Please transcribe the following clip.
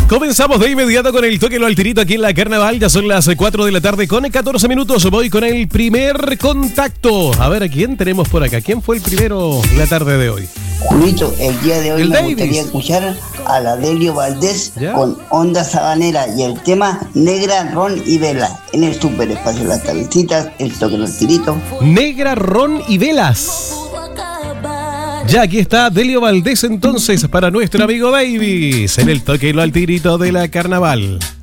Comenzamos de inmediato con el toque lo alterito aquí en la Carnaval. Ya son las 4 de la tarde con 14 minutos. Voy con el primer contacto. A ver, ¿a quién tenemos por acá? ¿Quién fue el primero la tarde de hoy? Julito, el día de hoy El me Davis. gustaría escuchar a la Delio Valdés ¿Ya? con Onda Sabanera y el tema Negra, Ron y Vela en el super espacio de las tardecitas, el toque lo alterito. Negra, ron y velas. Ya aquí está Delio Valdés entonces para nuestro amigo Davis en el toque lo alterito de la Carnaval.